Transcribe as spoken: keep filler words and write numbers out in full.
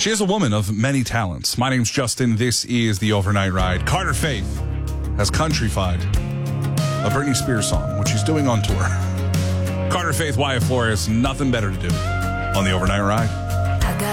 She is a woman of many talents. My name's Justin. This is The Overnight Ride. Carter Faith has countryfied a Britney Spears song, which she's doing on tour. Carter Faith, Wyatt Flores, nothing better to do on The Overnight Ride. I got